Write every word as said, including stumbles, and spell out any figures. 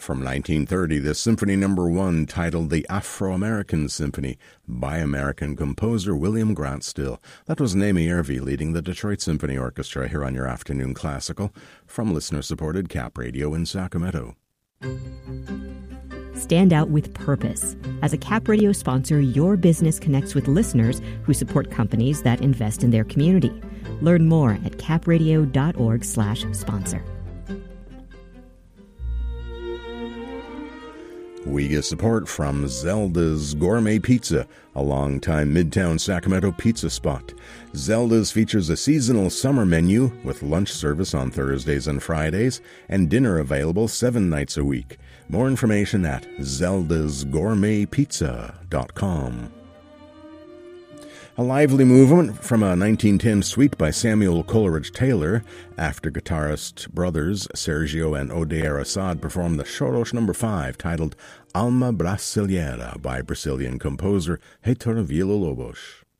From nineteen thirty, the Symphony Number One, titled The Afro-American Symphony, by American composer William Grant Still. That was Naomi Irvey leading the Detroit Symphony Orchestra here on your Afternoon Classical from listener-supported Cap Radio in Sacramento. Stand out with purpose. As a Cap Radio sponsor, your business connects with listeners who support companies that invest in their community. Learn more at capradio.org slash sponsor. We get support from Zelda's Gourmet Pizza, a longtime Midtown Sacramento pizza spot. Zelda's features a seasonal summer menu with lunch service on Thursdays and Fridays and dinner available seven nights a week. More information at zeldas gourmet pizza dot com. A lively movement from a nineteen ten suite by Samuel Coleridge Taylor, after guitarist brothers Sergio and Odair Assad performed the Choros number five, titled Alma Brasileira by Brazilian composer Heitor Villa-Lobos.